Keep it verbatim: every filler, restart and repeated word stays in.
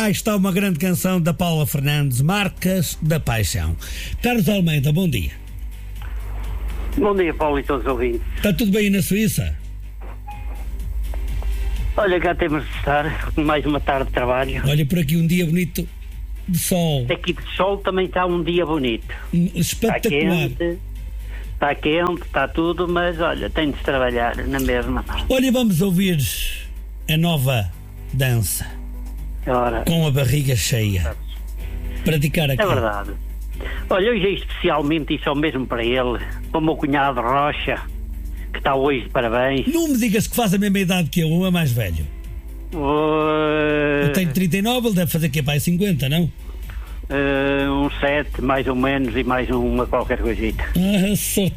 lá está uma grande canção da Paula Fernandes, Marcas da Paixão. Carlos Almeida, bom dia. Bom dia, Paulo, e todos os ouvintes. Está tudo bem aí na Suíça? Olha, cá temos de estar, mais uma tarde de trabalho. Olha, por aqui um dia bonito de sol. Aqui de sol também está um dia bonito. Espetacular. Está quente, está quente, está tudo, mas olha, tem de se trabalhar na mesma. Olha, vamos ouvir a nova dança. Ora, com a barriga cheia. Praticar aqui. é verdade. Olha, hoje é especialmente isso, é o mesmo para ele, para o meu cunhado Rocha, que está hoje de parabéns. Não me digas que faz a mesma idade que eu, um é mais velho. Uh, Eu tenho trinta e nove, ele deve fazer que é pai cinquenta, não? Uh, um sete, mais ou menos, e mais uma qualquer coisita. Ah, sorte.